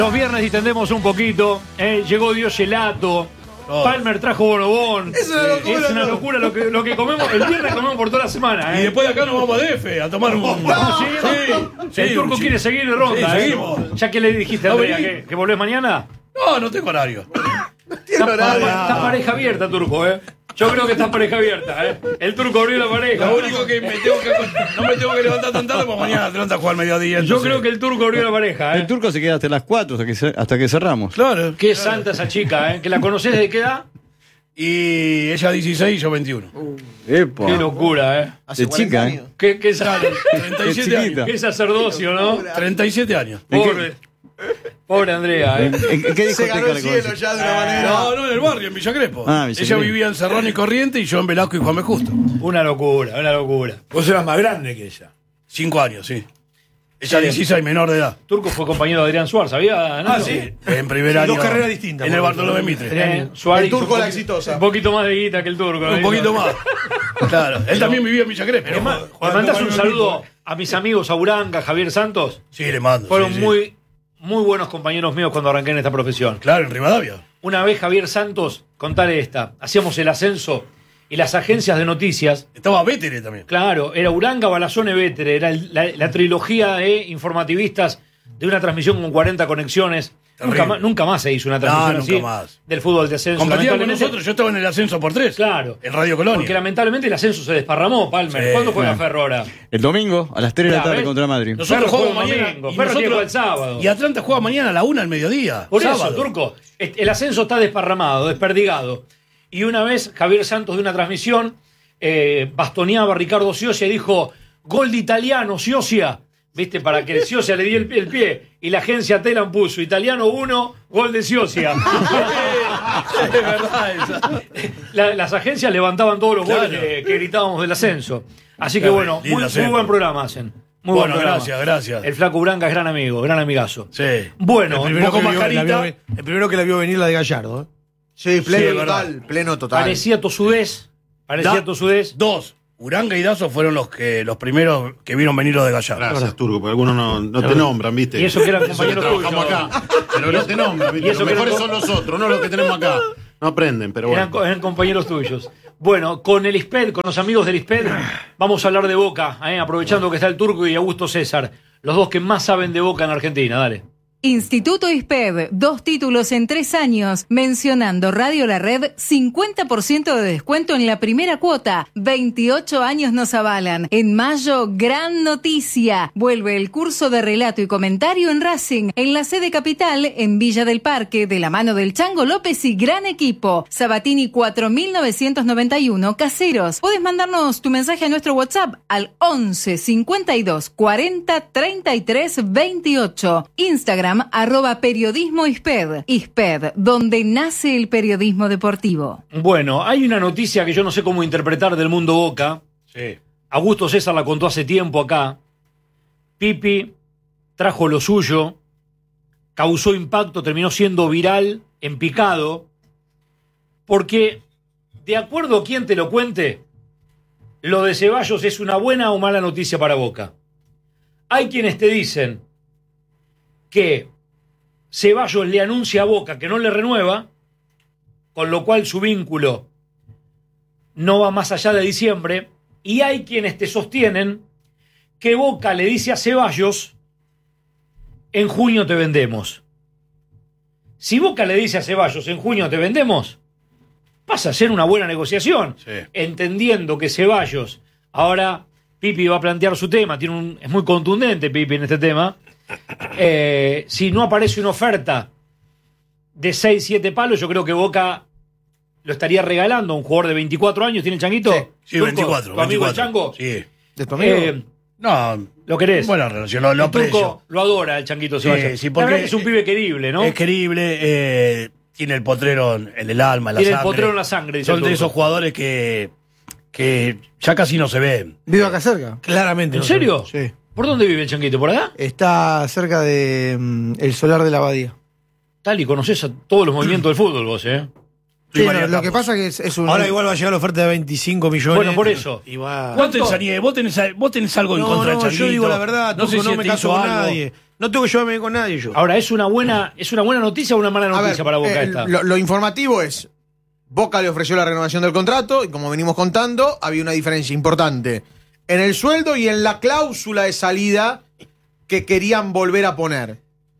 Los viernes distendemos un poquito. Llegó Dios Gelato. Palmer trajo bonobón. Es una locura lo que comemos. El viernes comemos por toda la semana. Y después de acá nos vamos a DF a tomar un... Sí, el turco quiere seguir de ronda. Sí, seguimos. Ya que le dijiste a Andrea que volvés mañana. No tengo horario. Está pareja abierta, turco, Yo creo que está pareja abierta, El turco abrió la pareja. Lo único que no me tengo que levantar tan tarde porque mañana te levantas a jugar al mediodía. Entonces. Yo creo que el turco abrió la pareja, El turco se queda hasta las 4, hasta que cerramos. Claro. Qué santa esa chica, ¿Que la conocés desde qué edad? Y ella 16 y yo 21. Epa. Qué locura, De chica, años. Qué 37 años. Qué sacerdocio, ¿no? 37 años. Pobre Andrea, ¿Qué Se ganó el cielo ya de una manera. No, en el barrio, en Villa Crespo. Villa Ella Crespo. vivía en Serrano y Corriente y yo en Velasco y Juan B. Justo. Una locura. Vos eras más grande que ella. 5 años, sí. Ella 16, menor de edad. Turco fue compañero de Adrián Suárez, ¿sabía? ¿No? Sí. En primer año. Dos carreras distintas. En el Bartolomé Mitre. Suárez El turco hizo la exitosa. Un poquito más de guita que el turco. Un poquito más. Claro. Él también vivía en Villa Crespo. ¿Le mandás un saludo a mis amigos Auranga, Javier Santos? Sí, le mando. Fueron sí. muy buenos compañeros míos cuando arranqué en esta profesión. Claro, en Rivadavia. Una vez Javier Santos, contale esta, hacíamos el ascenso y las agencias de noticias. Estaba Vétere también. Claro, era Uranga, Balazone, Vétere, era la trilogía de informativistas de una transmisión con 40 conexiones. Nunca más se hizo una transmisión así nunca más. del fútbol de ascenso. Competían con nosotros, yo estaba en el ascenso por 3. Claro. En Radio Colonia. Porque lamentablemente el ascenso se desparramó, Palmer. Sí, ¿Cuándo juega claro. Ferro ahora? El domingo a las 3 de la tarde contra Madrid. Nosotros Ferro jugamos juega mañana. domingo, Y Ferro tiene que nosotros- jugar el sábado. Y Atlanta juega mañana a la 1 al mediodía. Por sábado. eso, Turco, el ascenso está desparramado, desperdigado. Y una vez Javier Santos de una transmisión bastoneaba a Ricardo Scioscia y dijo: gol de Italiano, Scioscia. ¿Viste? Para que Scioscia le diera el pie. Y la agencia Telam puso Italiano 1, gol de Scioscia. Es verdad esa. Las agencias levantaban todos los Claro. goles que gritábamos del ascenso. Así que Claro, bueno, linda muy siempre. buen programa hacen. Muy Bueno, buen programa. gracias. El Flaco Branca es gran amigo, gran amigazo. Sí. Bueno, el primero, vos con que mascarita. El primero que la vio venir la de Gallardo. Sí, Sí, pleno es verdad. total. Pleno total. parecía tosudez. Dos. Uranga y Dazo fueron los primeros que vieron venir los de Gallardo. Gracias, Turco, porque algunos no te nombran, ¿viste? Y eso que eran Eso que compañeros trabajamos tuyos. acá. Pero no te nombran, ¿viste? Y eso Los que mejores eran son los otros, no los que tenemos acá. No aprenden, pero bueno. Eran compañeros tuyos. Bueno, con el ISPED, con los amigos del ISPED, vamos a hablar de Boca, aprovechando que está el Turco y Augusto César, los dos que más saben de Boca en Argentina. Dale. Instituto ISPED, 2 títulos en 3 años. Mencionando Radio La Red, 50% de descuento en la primera cuota. 28 años nos avalan. En mayo, gran noticia. Vuelve el curso de relato y comentario en Racing, en la sede capital, en Villa del Parque, de la mano del Chango López y gran equipo. Sabatini 4991, Caseros. Podés mandarnos tu mensaje a nuestro WhatsApp al 11 52 40 33 28. Instagram @periodismo ISPED. ISPED, donde nace el periodismo deportivo. Bueno, hay una noticia que yo no sé cómo interpretar del mundo Boca. Sí. Augusto César la contó hace tiempo acá. Pipi trajo lo suyo, causó impacto, terminó siendo viral, en picado, porque, de acuerdo a quien te lo cuente, lo de Ceballos es una buena o mala noticia para Boca. Hay quienes te dicen que Ceballos le anuncia a Boca que no le renueva, con lo cual su vínculo no va más allá de diciembre, y hay quienes te sostienen que Boca le dice a Ceballos: en junio te vendemos. Si Boca le dice a Ceballos: en junio te vendemos, pasa a ser una buena negociación, Sí. entendiendo que Ceballos, ahora Pipi va a plantear su tema, es muy contundente Pipi en este tema. Si no aparece una oferta de 6-7 palos, yo creo que Boca lo estaría regalando a un jugador de 24 años. ¿Tiene el Changuito? Sí, Turco, 24. ¿Tu amigo el 24. Chango? Sí. ¿De tu amigo? No, ¿Lo querés? buena relación, lo El Turco aprecio. lo adora el Changuito Sí, Ceballos. sí, La porque verdad que es un pibe querible, ¿no? Es querible, tiene el potrero en el alma, en la Tiene el sangre. potrero en la sangre, dice Son el de Turco. esos jugadores que ya casi no se ven. ¿Vive acá cerca? Claramente. ¿En no sé. serio? Sí. ¿Por dónde vive el Changuito? ¿Por acá? Está cerca de el solar de la abadía. Tal, y conocés a todos los movimientos del fútbol vos, ¿eh? Sí, María no, lo Campos. que pasa que es un... Ahora igual va a llegar la oferta de 25 millones. Bueno, por eso. Y va... ¿Vos tenés algo en contra del No, Changuito? yo digo la verdad, no sé Turco, si no me te caso hizo con algo. nadie. No tengo que llevarme bien con nadie yo. Ahora, ¿es una buena noticia o una mala noticia para Boca esta? Lo informativo es, Boca le ofreció la renovación del contrato y como venimos contando, había una diferencia importante en el sueldo y en la cláusula de salida que querían volver a poner.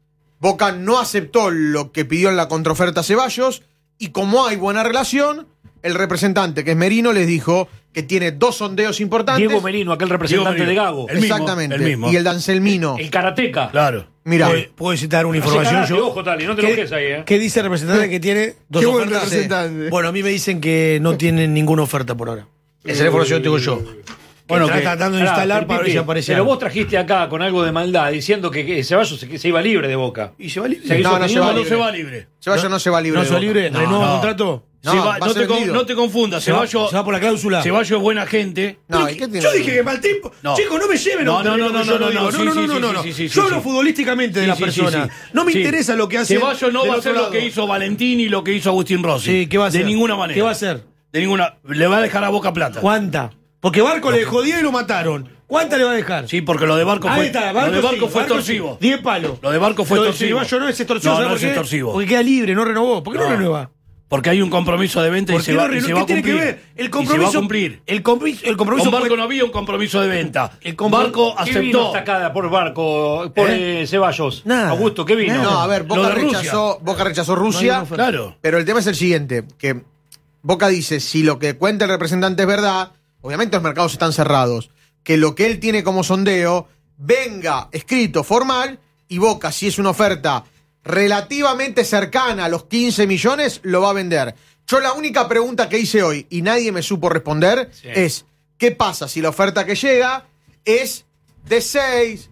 Boca no aceptó lo que pidió en la contraoferta Ceballos y como hay buena relación, el representante, que es Merino, les dijo que tiene 2 sondeos importantes. Diego Merino, aquel representante de Gago. Exactamente. El mismo. Y el de Anselmino. El karateca. Claro. Mirá. ¿Puedo citar una información yo? Ojo, Tali, no te lo quedes ahí, ¿Qué dice el representante que tiene 2 Qué buen ofertas? representante. Bueno, a mí me dicen que no tienen ninguna oferta por ahora. Esa es la información que tengo yo. Bueno, está tratando de instalar para ver si aparece Pero algo. vos trajiste acá con algo de maldad diciendo que Ceballos se iba libre de Boca. ¿Y se va libre? O sea, que No, eso no tenía- se va No libre. se va libre. Ceballos no se va libre. ¿No de se va Boca. libre? No, ¿Renueva no. contrato? No, va a ser vendido. No te confundas, ¿Se va Ceballos por la cláusula? Ceballos es buena gente. No, ¿y qué tiene? Yo dije que mal tiempo. No. Chicos, no me lleven No, a un terreno no, que yo no, digo. no, sí, no. sí, sí, Yo hablo sí. futbolísticamente de la Sí, sí, persona. sí. No me Sí. interesa lo que hace. Ceballos no del va a otro hacer lo lado. que hizo Valentín y lo que hizo Agustín Rossi. Sí, ¿qué va a hacer? De ninguna manera. ¿Qué va a hacer? De ninguna. Le va a dejar a Boca plata. ¿Cuánta? Porque Barco le dejó 10 y lo mataron. ¿Cuánta le va a dejar? Sí, porque lo de Barco Ahí fue. está, lo de Barco sí, fue Barco extorsivo. sí. 10 palos. Lo de Barco fue Lo de extorsivo. Ceballos no es extorsivo. No, ¿sabes no por es qué? extorsivo. Porque queda libre, no renovó. ¿Por qué no renueva? Porque hay un compromiso de venta y ¿Por se qué va, no y renueva? se va a ¿Qué tiene cumplir. que ver? El Y compromiso. se va a cumplir. El compromiso. Con Barco fue- no había un compromiso de venta. El Barco ¿Qué vino aceptó. estacada por Barco, por Ceballos? Nada. Augusto, ¿qué vino? No, a ver, Lo Boca de Rusia. rechazó Rusia. Claro. Pero el tema es el siguiente, que Boca dice, si lo que cuenta el representante es verdad, obviamente los mercados están cerrados, que lo que él tiene como sondeo venga escrito, formal, y Boca, si es una oferta relativamente cercana a los 15 millones, lo va a vender. Yo la única pregunta que hice hoy, y nadie me supo responder, es, ¿qué pasa si la oferta que llega es de 6,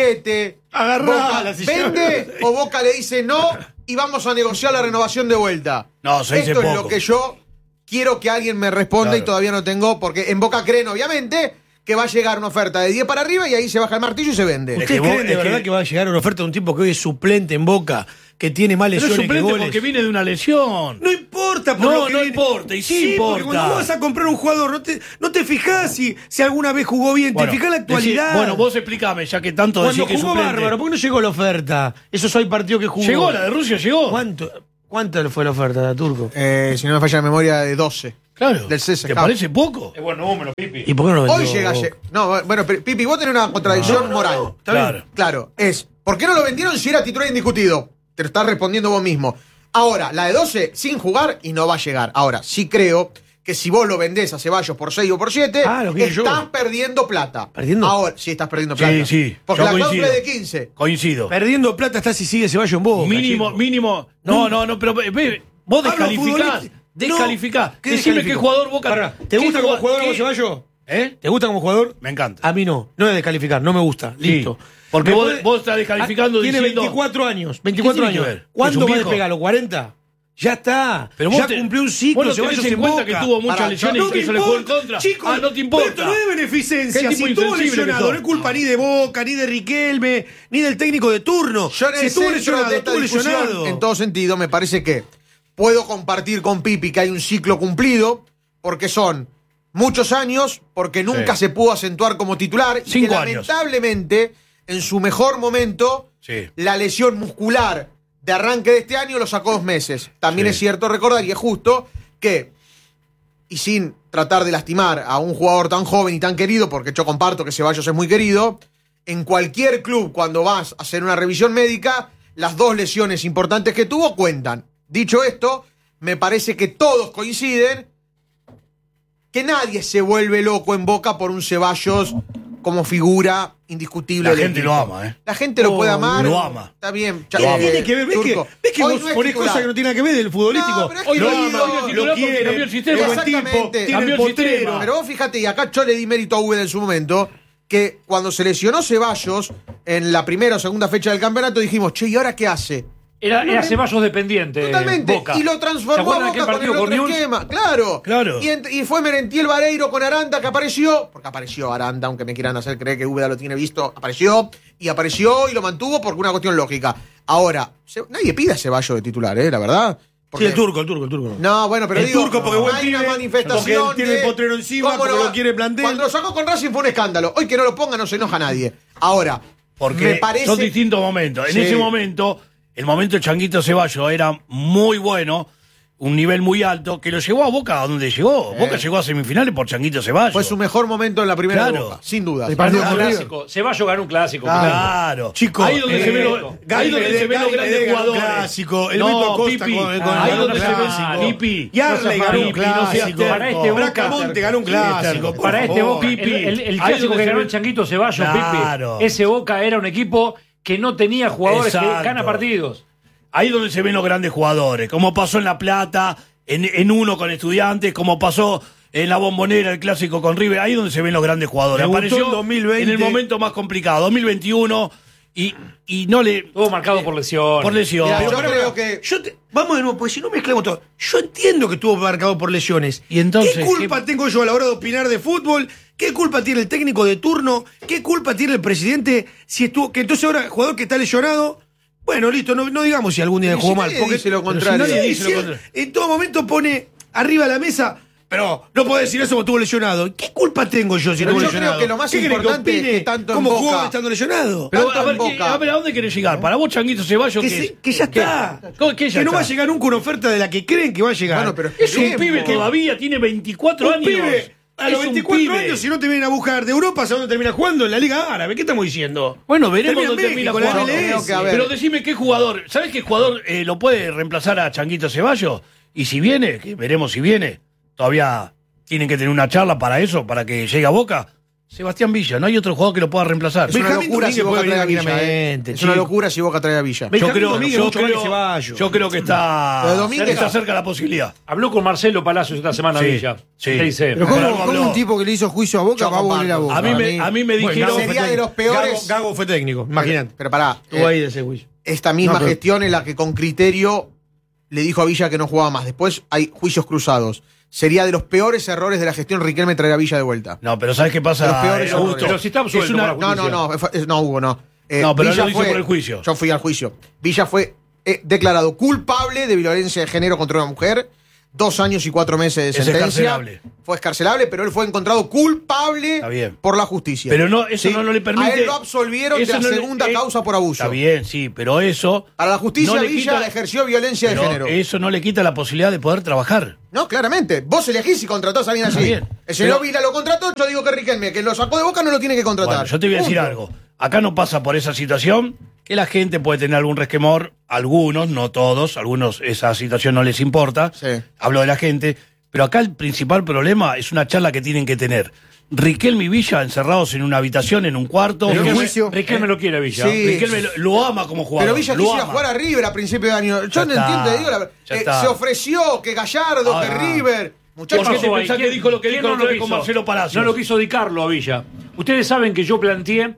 7, Agarrá Boca la silla. vende o Boca le dice no y vamos a negociar la renovación de vuelta? No, se dice Esto es poco. lo que yo quiero que alguien me responda Claro. y todavía no tengo, porque en Boca creen, obviamente, que va a llegar una oferta de 10 para arriba y ahí se baja el martillo y se vende. ¿Ustedes creen de verdad que va a llegar una oferta de un tipo que hoy es suplente en Boca, que tiene más Pero es lesiones que suplente goles? porque viene de una lesión. No importa, por No, lo que no viene. importa, y sí importa. Porque cuando vas a comprar un jugador, no te fijás si alguna vez jugó bien, Bueno, te fijás la actualidad. decí- bueno, vos explícame, ya que tanto decís cuando que es jugó suplente. bárbaro, ¿por qué no llegó la oferta? Esos hay partidos que jugó. Llegó, la de Rusia llegó. ¿Cuánto fue la oferta, Turco? Si no me falla la memoria, de 12. Claro. Del CSKA. ¿Te parece poco? Es buen número, Pipi. ¿Y por qué no lo Hoy vendió? llega. No, bueno, Pipi, vos tenés una contradicción moral. Claro. Claro, ¿por qué no lo vendieron si era titular indiscutido? Te lo estás respondiendo vos mismo. Ahora, la de 12 sin jugar y no va a llegar. Ahora, sí creo que si vos lo vendés a Ceballos por 6 o por 7, lo que estás yo. perdiendo plata. ¿Perdiendo? Ahora, sí, estás perdiendo plata. Sí, sí. Porque Yo la cláusula coincido. es de 15. Coincido. Perdiendo plata está si sigue Ceballos en Boca. Mínimo, chico. mínimo. No, pero vos Hablo descalificás. futbolístico. Descalificás. ¿Qué Decime descalifico? qué jugador Boca. Pará, ¿te qué gusta como jugador qué- como Ceballos? ¿Eh? ¿Te gusta como jugador? Me encanta. A mí no. No es descalificar, no me gusta. Sí, Listo. porque Me vos estás descalificando Tiene diciendo- 24 años. 24 ¿Qué tiene años. que ver? ¿Es ¿Cuándo un va a viejo? despegar? ¿Los 40? Ya está. Pero ya vos te- cumplió un ciclo. vos no tenés Ceballos en en cuenta Boca. que tuvo muchas Pará, lesiones No y me que eso le jugó en importa, contra. chicos, Ah, no te importa. pero esto no es beneficencia. ¿Qué tipo Si estuvo insensible que lesionado, sos? no es culpa ni de Boca, ni de Riquelme, ni del técnico de turno. Yo en Si el estuvo centro lesionado, de esta estuvo discusión, lesionado. en todo sentido, me parece que puedo compartir con Pipi que hay un ciclo cumplido, porque son muchos años, porque nunca se pudo acentuar como titular, y 5 que años. lamentablemente, en su mejor momento, Sí. la lesión muscular de arranque de este año lo sacó 2 meses. También Sí. es cierto recordar, y es justo, que, y sin tratar de lastimar a un jugador tan joven y tan querido, porque yo comparto que Ceballos es muy querido, en cualquier club, cuando vas a hacer una revisión médica, las 2 lesiones importantes que tuvo cuentan. Dicho esto, me parece que todos coinciden que nadie se vuelve loco en Boca por un Ceballos como figura indiscutible. La del gente equipo. lo ama, ¿eh? La gente lo puede amar. lo ama. Está bien. Lo ama. Tiene que ver, ¿ves Turco. que Hoy vos no es ponés titular. cosas que no tienen nada que ver del futbolístico? No, pero es Hoy que lo no ama, es titular lo porque quiere, cambió el sistema. es buen tipo, Exactamente. tiene Cambió el el sistema. potrero. Pero vos fíjate, y acá yo le di mérito a Uber en su momento, que cuando se lesionó Ceballos en la primera o segunda fecha del campeonato, dijimos, che, ¿y ahora qué hace? Era Ceballos dependiente. Totalmente. Boca. Y lo ¿Se transformó a acuerdan Boca aquel con el partido otro con Newell's? esquema. Claro. Claro. Y fue Merentiel Vareiro con Aranda que apareció, porque apareció Aranda, aunque me quieran hacer creer que Úbeda lo tiene visto, apareció y lo mantuvo porque una cuestión lógica. Ahora, nadie pide a Ceballos de titular, la verdad. Sí, Porque- el turco. No, bueno, pero El digo, turco porque buen hay una pibe, manifestación porque él tiene de el potrero encima, cómo porque va- lo quiere plantear. Cuando lo sacó con Racing fue un escándalo. Hoy que no lo ponga no se enoja nadie. Ahora, Porque Me parece- son distintos momentos. En Sí. ese momento, el momento de Changuito Ceballos era muy bueno, un nivel muy alto, que lo llevó a Boca a donde llegó. Boca llegó a semifinales por Changuito Ceballos. Fue su mejor momento en la primera de Claro. Boca, sin duda. El partido Ganó un con River. clásico. Ceballos ganó un clásico. Claro. Chico, ahí donde se ve ahí donde se ven los grandes jugadores. Clásico, el Beto Costa Pipi, con ahí ganó un donde se ve clásico. Pipi. Yarley ganó un Pipi, no seas clásico. terco. Para este Boca- Bracamonte ganó un clásico. por Para este favor. Boca, Pipi. el Ahí clásico donde que se ganó ve- el Changuito Ceballos, Claro. Pipi. Ese Boca era un equipo que no tenía jugadores Exacto. que gana partidos. Ahí donde se ven los grandes jugadores, como pasó en La Plata, en uno con Estudiantes, como pasó en la Bombonera, el clásico con River, ahí donde se ven los grandes jugadores. Debutó Apareció en 2020. en el momento más complicado, 2021, y no le... Todo marcado por lesiones. Por lesión. Mirá, yo Pero, creo que Vamos de nuevo, porque si no mezclamos todo. Yo entiendo que estuvo marcado por lesiones. Y entonces, ¿qué culpa tengo yo a la hora de opinar de fútbol? ¿Qué culpa tiene el técnico de turno? ¿Qué culpa tiene el presidente si estuvo? Que entonces ahora el jugador que está lesionado. Bueno, listo, no digamos si algún día Pero jugó si mal. nadie Porque dice lo pero contrario. si nadie Sí, dice sí, lo contrario. En todo momento pone arriba de la mesa. Pero no puedo decir eso porque estuvo lesionado. ¿Qué culpa tengo yo si Pero estuvo yo lesionado? creo que lo más ¿Qué querés importante opine es que tanto en cómo Boca- jugó estando lesionado? Pero, tanto a ver, en Boca- a ver, ¿a dónde querés llegar? Para vos, Changuito Ceballos, Que ya está. ¿Cómo que ya no está? va a llegar nunca una oferta de la que creen que va a llegar. Bueno, pero Es un Tiempo. pibe que todavía tiene 24 un años. pibe a los Es un 24 pibe. años, si no te vienen a buscar de Europa, ¿sabes dónde termina jugando? En la Liga Árabe. ¿Qué estamos diciendo? Bueno, veremos Termina en dónde termina México, la jugando. MLS. Creo que, a ver. Pero decime qué jugador, ¿sabes qué jugador lo puede reemplazar a Changuito Ceballos? Y si viene, que veremos si viene, todavía tienen que tener una charla para eso, para que llegue a Boca. Sebastián Villa, no hay otro jugador que lo pueda reemplazar. es una Benjamín locura si Domínguez Boca puede trae a venir Villa. tranquilamente, Es una chico. locura si Boca trae a Villa. Benjamín Domínguez mucho más que Ceballos. yo creo que está, Pero Domínguez- está cerca la posibilidad. Habló con Marcelo Palacios esta semana Sí, Villa. sí. ¿Qué dice? Pero Claro, ¿cómo habló. un tipo que le hizo juicio a Boca Yo va a volver a comparto. Boca? A mí me dijeron... sería de los peores. Gago fue técnico, imagínate. Pero pará, Estuvo ahí de ese juicio. esta misma No, pero- gestión en la que con criterio le dijo a Villa que no jugaba más. Después hay juicios cruzados. Sería de los peores errores de la gestión Riquelme traer a Villa de vuelta. No, pero ¿sabes qué pasa? Los peores Augusto? errores. Pero si está absuelto Es una- por la No, no, Hugo, no. No, pero Villa lo dice por el juicio. Yo fui al juicio. Villa fue declarado culpable de violencia de género contra una mujer. 2 años y 4 meses de Es sentencia. escarcelable. Fue escarcelable, pero él fue encontrado culpable Está bien. por la justicia. Pero no, eso no le permite... A él lo absolvieron de eso la no le- segunda causa por abuso. Está bien, sí, pero eso... Para la justicia, no le Villa quita- ejerció violencia de pero género. eso no le quita la posibilidad de poder trabajar. No, claramente. Vos elegís si contratás a alguien así. Está bien. El señor Pero- Villa lo contrató, yo digo que Riquelme, que lo sacó de Boca, no lo tiene que contratar. Bueno, yo te voy a decir Punto. algo. Acá no pasa por esa situación, que la gente puede tener algún resquemor, algunos, no todos, algunos esa situación no les importa. Sí. Hablo de la gente, pero acá el principal problema es una charla que tienen que tener. Riquelme y Villa encerrados en una habitación, en un cuarto. Pero Riquelme- juicio- Riquelme lo quiere Villa. Sí. Riquelme lo ama como jugador. Pero Villa lo quiso ir a ama. jugar a River a principio de año. Yo Ya no está, entiendo, te digo la verdad. ya está. Se ofreció que Gallardo, Ah, que no. River. ¿Por Muchachos, qué te pasó ahí? pensás que dijo lo que ¿Quién dijo no otra lo vez con quiso? Marcelo Palacios? No lo quiso dedicarlo a Villa. Ustedes saben que yo planteé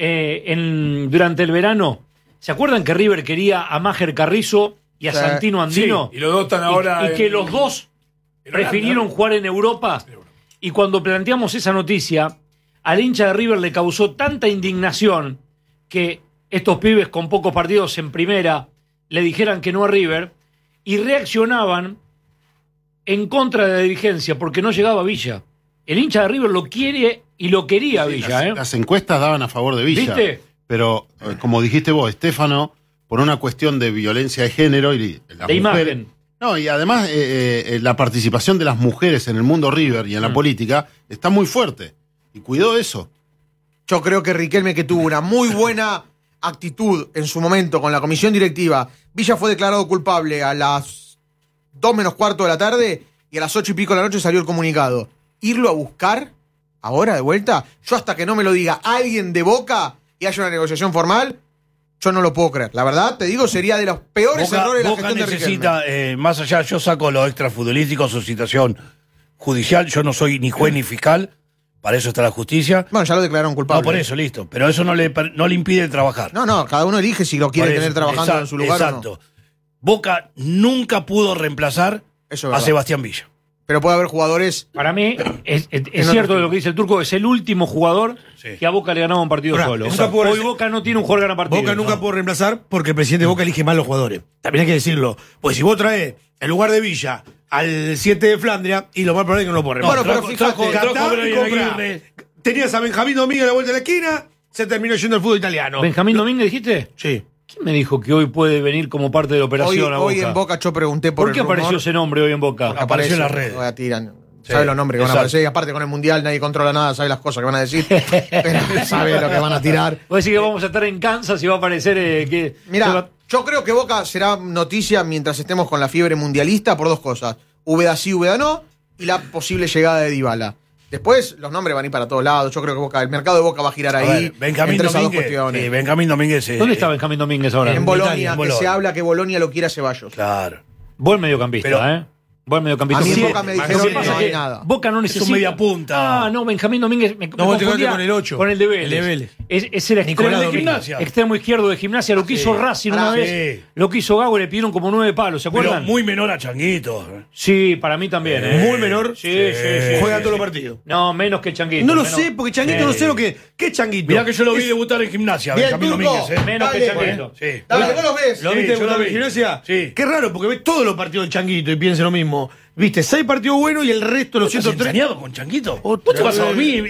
durante el verano, ¿se acuerdan que River quería a Máger Carrizo y a Sí. Santino Andino? Sí, y los dos están ahora Y que en- los dos en Holanda, prefirieron ¿no? jugar en Europa. Y cuando planteamos esa noticia, al hincha de River le causó tanta indignación que estos pibes con pocos partidos en primera le dijeran que no a River y reaccionaban en contra de la dirigencia porque no llegaba Villa. El hincha de River lo quiere y lo quería Villa, ¿eh? Las encuestas daban a favor de Villa. ¿Viste? Pero, como dijiste vos, Estefano, por una cuestión de violencia de género y las De mujeres- imagen. No, y además la participación de las mujeres en el mundo River y en la política está muy fuerte. Y cuidó eso. yo creo que Riquelme, que tuvo una muy buena actitud en su momento con la comisión directiva, Villa fue declarado culpable a las 2 menos cuarto de la tarde y a las 8 y pico de la noche salió el comunicado. Irlo a buscar ahora de vuelta, yo hasta que no me lo diga alguien de Boca y haya una negociación formal, yo no lo puedo creer. La verdad, te digo, sería de los peores errores de la Boca gestión de Riquelme. necesita, más allá, yo saco lo extrafutbolístico, su situación judicial, yo no soy ni juez ni fiscal, para eso está la justicia. Bueno, ya lo declararon culpable. No, por eso, listo. Pero eso no le impide trabajar. No, cada uno elige si lo quiere Por eso, tener trabajando en su lugar exacto. o no. Boca nunca pudo reemplazar Eso es a verdad. Sebastián Villa. Pero puede haber jugadores. Para mí, es no cierto te- lo que dice el turco, es el último jugador Sí. que a Boca le ganaba un partido Ahora, solo. nunca pudo Hoy Boca no tiene un jugador que gana partidos. Boca nunca ¿no? pudo reemplazar porque el presidente de Boca elige mal los jugadores. También hay que decirlo. Pues si vos traes en lugar de Villa al 7 de Flandria, y lo más probable es que no lo puedo reemplazar. Bueno, pero fíjate, Catá y Brian comprá. Aguirre. Tenías a Benjamín Domínguez a la vuelta de la esquina se terminó yendo al fútbol italiano. ¿Benjamín Domínguez dijiste? Sí. ¿Quién me dijo que hoy puede venir como parte de la operación a Boca? Hoy en Boca yo pregunté por ¿Por qué el rumor. apareció ese nombre hoy en Boca? Apareció en las redes. Tiran. Sí, Sabe los nombres que van a exacto. aparecer. Y aparte con el Mundial nadie controla nada, sabe las cosas que van a decir. Pero sabe lo que van a tirar. Vos decís que vamos a estar en Kansas y va a aparecer que... Mira, yo creo que Boca será noticia mientras estemos con la fiebre mundialista por dos cosas. Úbeda sí, Úbeda no, y la posible llegada de Dybala. Después los nombres van a ir para todos lados. Yo creo que el mercado de Boca va a girar A ahí. ver, Benjamín entre esas dos Domínguez. cuestiones. Sí, Benjamín Domínguez. ¿Dónde está Benjamín Domínguez ahora? En Bolonia, Italia, en que Bolonia. se habla que Bolonia lo quiere a Ceballos. Claro. Buen mediocampista, Pero- Buen mediocampista. A mí en Sí, Boca me lo dijeron que que pasa no es hay que nada. Boca no necesita... media punta. Ah, no, Benjamín Domínguez me No, vos te confundía quedaste con el 8. Con el de Vélez. El de Vélez. Es el Nicolás extremo, de Gimnasia. extremo izquierdo de Gimnasia. Lo que hizo Racing una Pará, vez. sí. Lo que hizo Gago, le pidieron como 9 palos, ¿se Pero acuerdan? muy menor a Changuito. Sí, para mí también. Muy menor. Sí, sí. Juega todos los partidos. No, menos que Changuito. No lo menos- sé, porque Changuito no sé lo que. ¿Qué es Changuito? Mirá que yo lo vi debutar en Gimnasia, Bien, Benjamín Turco. Domínguez. Menos que Dale, Changuito. Sí. Dale, vos los ves. ¿Lo Sí, viste yo lo en la vi. gimnasia? Sí. Qué raro, porque ves todos los partidos del Changuito y piensa lo mismo. Viste, 6 partidos buenos y el resto, los ¿Estás 103. ensañado con Changuito? Otra Vos te vas a vez. dormir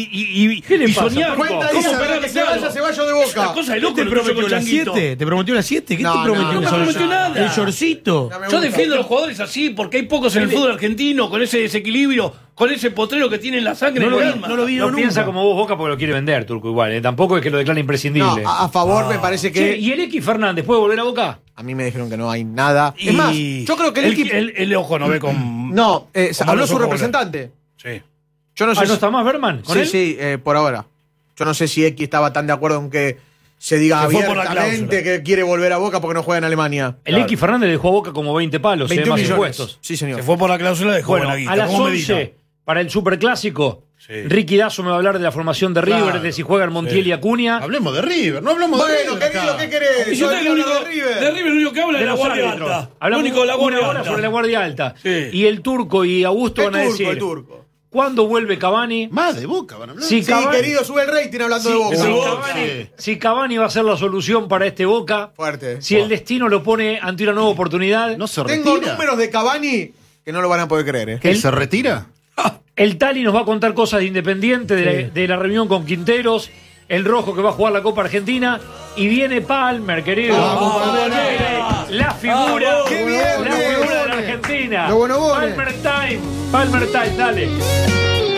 ¿Qué le y pasa, soñar. Turco? Cuenta ¿Cómo esa esperar que se vaya Ceballos de Es una Boca. cosa de ¿Qué loco te lo que pasó prometió con las Changuito. 7? ¿Te prometió las 7? ¿Qué No, te prometió? no, no me prometió nada. El shortcito. No me Yo gusta. defiendo a los jugadores así porque hay pocos en el fútbol argentino con ese desequilibrio, con ese potrero que tiene en la sangre. No lo en el vi, alma. no lo vi No nunca. piensa como vos, Boca, porque lo quiere vender, Turco, igual. Tampoco es que lo declare No, imprescindible. a favor me parece Che, que. ¿y el X Fernández puede volver a Boca? A mí me dijeron que no hay nada. Y Es más, yo creo que el equipo. el ojo no ve con. No, con habló malos su ojos representante. Sí. Yo no sé Ah, ¿no si- está más Berman con Sí, él? sí, por ahora. Yo no sé si X estaba tan de acuerdo en que se diga Se fue por la abiertamente que quiere volver a Boca porque no juega en Alemania. El X Fernández le dejó a Boca como 20 palos, 21 más millones. impuestos. Sí, señor. Se fue por la cláusula de Bueno, buena guita, a las como 11, Medina. para el Superclásico, Sí. Ricky Dazo me va a hablar de la formación de River, Claro. de si juegan Montiel y Acuña. Hablemos de River, no hablamos de Bueno, River. querido, acá. ¿qué querés? Y Yo usted vengo a el único, hablar de River. de River lo único que habla es De la los Guardia árbitros. Alta. Lo Hablamos único de la Guardia una hora Alta. sobre la Guardia Alta. Sí. Y el Turco y Augusto van a decir, El turco. ¿cuándo vuelve Cavani? Más de Boca van a hablar. Sí, Sí, querido, sube el rating hablando de Boca. Si Boca. Si Cavani va a ser la solución para este Boca, Fuerte. si el destino lo pone ante una nueva oportunidad, No se Tengo retira. números de Cavani que no lo van a poder creer. ¿Qué, ¿Se retira? el Tali nos va a contar cosas de Independiente, de la reunión con Quinteros, el Rojo que va a jugar la Copa Argentina, y viene Palmer, querido. Vamos, Palmer, la figura, Vamos. Qué bien, la bien. figura de la Argentina. Lo bueno, bueno. Palmer Time, dale.